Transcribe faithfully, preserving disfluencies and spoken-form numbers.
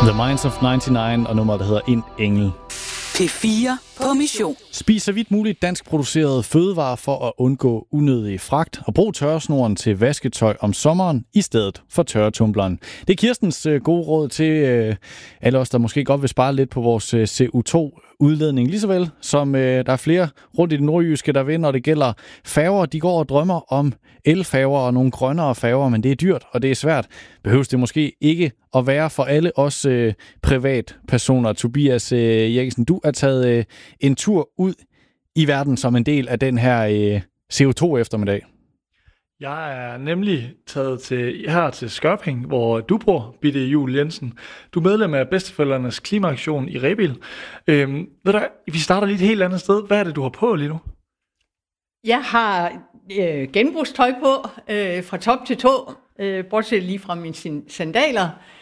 The Minds of nioghalvfems og nummeret, der hedder En Engel. P fire på mission. Spis så vidt muligt dansk produceret fødevarer for at undgå unødig fragt, og brug tørresnoren til vasketøj om sommeren i stedet for tørretumbleren. Det er Kirstens øh, gode råd til øh, alle os, der måske godt vil spare lidt på vores øh, C O to udledning. Lige så vel som øh, der er flere rundt i det nordjyske, der vil, når det gælder færger. De går og drømmer om elfærger og nogle grønnere færger, men det er dyrt, og det er svært. Behøves det måske ikke at være for alle os øh, privatpersoner. Tobias øh, Jeksen, du er taget øh, en tur ud i verden som en del af den her øh, C O to eftermiddag. Jeg er nemlig taget til, her til Skørping, hvor du bor, Bitte Juhl Jensen. Du er medlem af Bedsteforældrenes Klimaaktion i Rebild. Øhm, ved du, vi starter lige et helt andet sted. Hvad er det, du har på lige nu? Jeg har øh, genbrugstøj på, øh, fra top til tå, øh, bortset lige fra mine sandaler.